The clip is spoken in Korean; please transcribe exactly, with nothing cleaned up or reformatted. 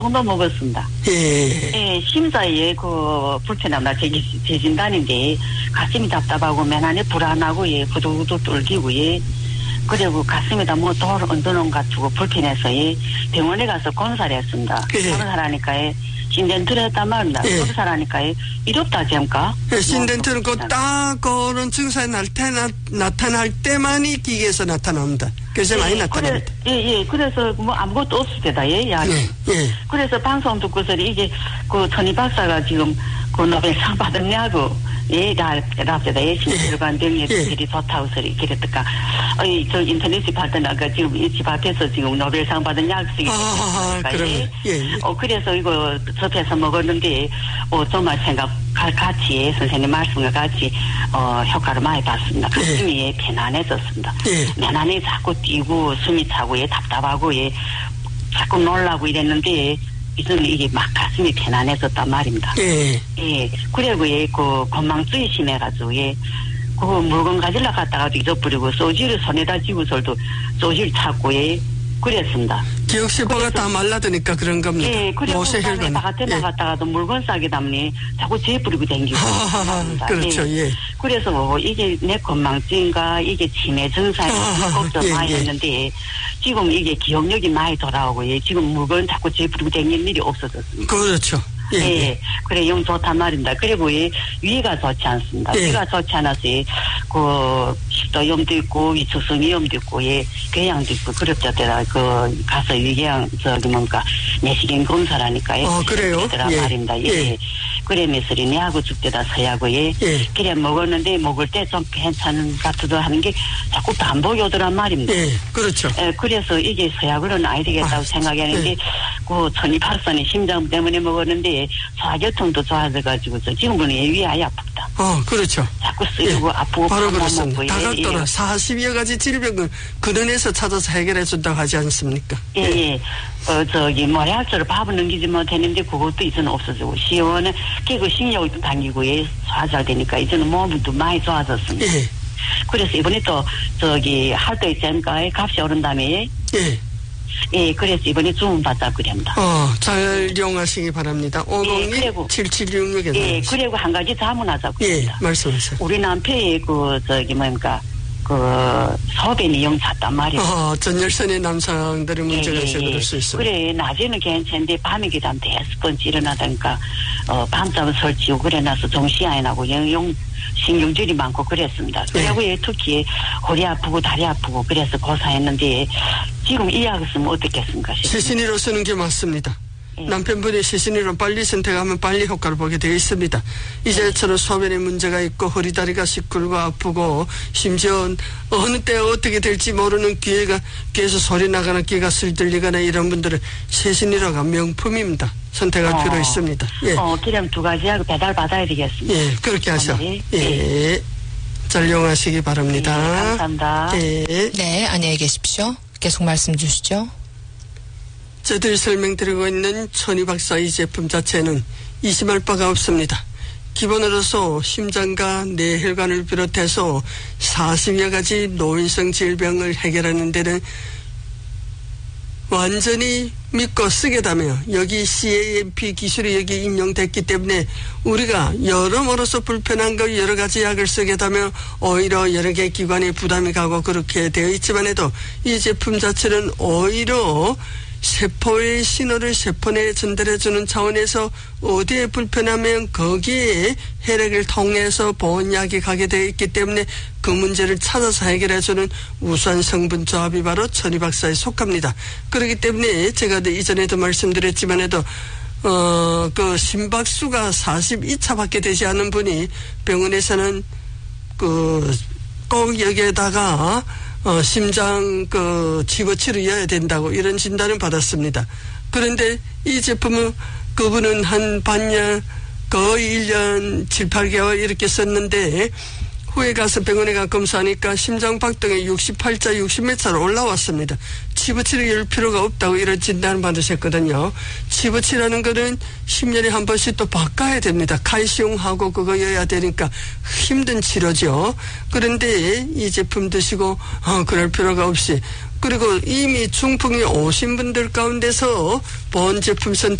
정도 먹었습니다. 예. 예, 심사에 그 불편함나 제, 제 진단인데 가슴이 답답하고 맨 안에 불안하고 예, 부두부두 뚫기고 예. 그리고 가슴에다 뭐 돌 얹어놓은 것 같고 불편해서 예, 병원에 가서 검사를 했습니다. 예. 검사하니까 예, 신덴트를 했단 말입니다. 예. 검사하니까 예, 이롭다 zem까? 예, 신덴트는 그 딱 그런 증상이 나타나, 나타날 때만이 기계에서 나타납니다. 그래서 예, 많이 그래, 나타납니다. 예, 예. 그래서 뭐 아무것도 없을 때다, 예, 야. 예, 예. 그래서 방송 듣고서 이게 그 천희 박사가 지금 그 노벨상 받았냐고, 예, 랍니다. 예, 신체관 병리들이 좋다고 소리 그랬다가, 어이, 저 인터넷에 봤더니 그 지금 이 집 앞에서 지금 노벨상 받은 약속이 아, 그러면, 예, 예. 어, 그래서 이거 접해서 먹었는데, 어, 정말 생각, 같이, 선생님 말씀과 같이, 어, 효과를 많이 봤습니다. 가슴이 예. 편안해졌습니다. 예. 편안해 자꾸 뛰고, 숨이 차고, 예, 답답하고, 예, 자꾸 놀라고 이랬는데, 이제는 이게 막 가슴이 편안해졌단 말입니다. 예. 예. 그리고 예, 그, 건망증이 심해가지고, 예, 그 물건 가지러 갔다가도 잊어버리고, 소지를 손에다 쥐고서도 소지를 찾고, 예, 그랬습니다. 기억세포가 다 말라드니까 그런 겁니다. 예, 그리고 모세혈관. 바깥에 예. 나갔다가도 물건 싸게 담니 자꾸 재뿌리고 다니고. 그렇죠, 예. 예. 그래서 뭐 이게 내 건망증인가 이게 치매 증상이 걱정 예, 많이 예. 했는데 지금 이게 기억력이 많이 돌아오고 예, 지금 물건 자꾸 재뿌리고 다니는 일이 없어졌습니다. 그렇죠. 예, 예, 예. 그래, 영 좋단 말입니다. 그리고 예, 위가 좋지 않습니다. 예. 위가 좋지 않아서 예, 그 식도염도 있고 위축성염도 있고 예, 궤양도 있고 그렇다더라. 그 가서 위궤양 저기 뭔가 내시경 검사라니까 예. 아, 그래요? 라 예. 말입니다. 예. 예. 그래 메스리 내하고 죽대다 서야고 예. 예. 그래 먹었는데 먹을 때 좀 괜찮은 같기도 하는 게 자꾸 반복이 오더란 말입니다. 예, 그렇죠. 예, 그래서 이게 서약으로는 아야 되겠다고 아, 생각하는데, 예. 그 천이팔선이 심장 때문에 먹었는데, 소화교통도 좋아져가지고, 지금은 위에 아예 아프다. 어, 그렇죠. 자꾸 쓰이고 예. 아프고, 바로 밥못 그렇습니다. 먹고, 다각도로 예, 사십여 가지 질병을 근원에서 찾아서 해결해 준다고 하지 않습니까? 예, 예. 어, 저기, 모래알처럼 밥을 넘기지 못했는데, 그것도 이제는 없어지고, 시원은 개그 식욕도 당기고, 예, 소화 잘 되니까, 이제는 몸도 많이 좋아졌습니다. 예. 그래서 이번에 또, 저기, 할도 있지 않을까? 값이 오른 다음에, 예. 예, 그래서 이번에 주문 받자 그럽니다. 어, 잘 이용하시기 바랍니다. 오공이 그리고- 칠칠육육에 예, 그리고 한 가지 자문하자고. 예, 합니다. 말씀하세요. 우리 남편이 그, 저기, 뭡니까, 그, 소변 이용 잤단 말이에요. 어, 전열선의 남성들의 문제가 예, 있어 예, 예. 그럴 수 있습니다. 그래, 낮에는 괜찮은데, 밤에 기다면 대여섯 번째 일어나다니까, 어, 밤잠을 설치고, 그래 나서 정신이 안 나고, 영, 신경질이 많고 그랬습니다. 그리고 예, 특히 허리 아프고 다리 아프고, 그래서 고사했는데, 지금 이 약을 쓰면 어떻겠습니까? 시신이로 쓰는 게 맞습니다. 예. 남편분이 시신이로 빨리 선택하면 빨리 효과를 보게 되어 있습니다. 이제처럼 소변에 문제가 있고 허리다리가 시끌고 아프고 심지어 어느 때 어떻게 될지 모르는 귀에가 귀에서 소리 나거나 귀가 슬 들리거나 이런 분들은 시신이로가 명품입니다. 선택할 어. 필요 있습니다. 예, 어, 그럼 두 가지 하고 배달 받아야 되겠습니다. 예, 그렇게 하셔. 예. 예, 잘 이용하시기 바랍니다. 예, 감사합니다. 예. 네, 안녕히 계십시오. 계속 말씀 주시죠. 저들이 설명드리고 있는 천희 박사 이 제품 자체는 의심할 바가 없습니다. 기본으로서 심장과 뇌혈관을 비롯해서 사십여 가지 노인성 질병을 해결하는 데는 완전히 믿고 쓰겠다며 여기 씨에이엠피 기술이 여기 인용됐기 때문에 우리가 여러모로서 불편한 걸 여러 가지 약을 쓰겠다며 오히려 여러 개 기관에 부담이 가고 그렇게 되어 있지만 해도 이 제품 자체는 오히려 세포의 신호를 세포 내에 전달해주는 차원에서 어디에 불편하면 거기에 혈액을 통해서 보온약이 가게 되어 있기 때문에 그 문제를 찾아서 해결해주는 우수한 성분 조합이 바로 천희 박사에 속합니다. 그렇기 때문에 제가 이전에도 말씀드렸지만 해도 어, 그 심박수가 사십이 차밖에 되지 않은 분이 병원에서는 그 꼭 여기에다가 어, 심장, 그, 집어치를 이어야 된다고 이런 진단을 받았습니다. 그런데 이 제품은 그분은 한 반년, 거의 일 년 칠, 팔 개월 이렇게 썼는데 후에 가서 병원에 가 검사하니까 심장 박동이 육십팔 자, 육십 몇 차로 올라왔습니다. 치부치를 열 필요가 없다고 이런 진단을 받으셨거든요. 치부치라는 거는 십 년에 한 번씩 또 바꿔야 됩니다. 칼슘하고 그거여야 되니까 힘든 치료죠. 그런데 이 제품 드시고 어, 그럴 필요가 없이 그리고 이미 중풍이 오신 분들 가운데서 보온 제품 선택